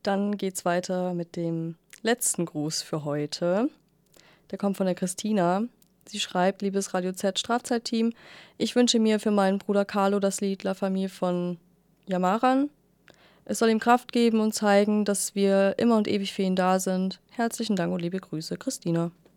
dann geht's weiter mit dem letzten Gruß für heute. Der kommt von der Christina. Sie schreibt: Liebes Radio Z Strafzeitteam, ich wünsche mir für meinen Bruder Carlo das Lied La Famille von Yamaran. Es soll ihm Kraft geben und zeigen, dass wir immer und ewig für ihn da sind. Herzlichen Dank und liebe Grüße, Christina.